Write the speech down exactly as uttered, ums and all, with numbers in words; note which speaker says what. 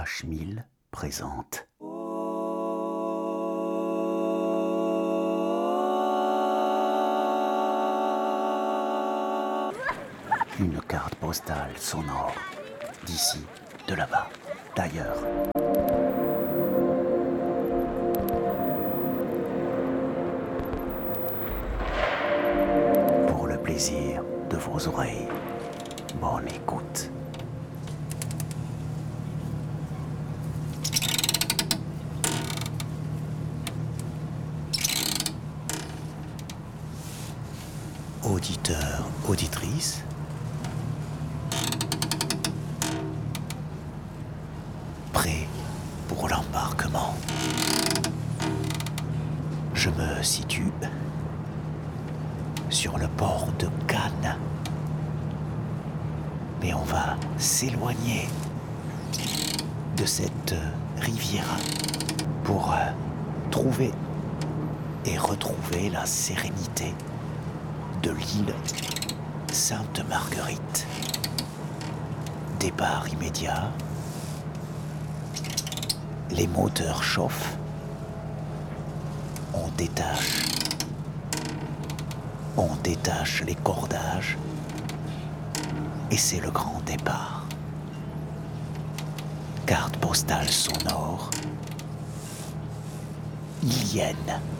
Speaker 1: H mille présente. Une carte postale sonore, d'ici, de là-bas, d'ailleurs. Pour le plaisir de vos oreilles, bonne écoute. Auditeurs, auditrices, prêts pour l'embarquement. Je me situe sur le port de Cannes, mais on va s'éloigner de cette riviera pour trouver et retrouver la sérénité de l'île Sainte-Marguerite. Départ immédiat. Les moteurs chauffent. On détache. On détache les cordages. Et c'est le grand départ. Carte postale sonore. Ilienne.